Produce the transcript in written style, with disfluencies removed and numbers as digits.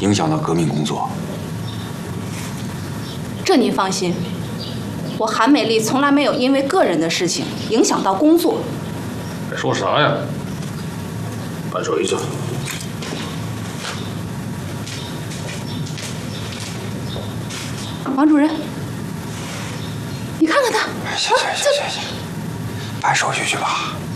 影响到革命工作。 这您放心，我韩美丽从来没有因为个人的事情影响到工作。 还说啥呀？搬锤子！ 王主任，你看看他， 行，办手续去吧。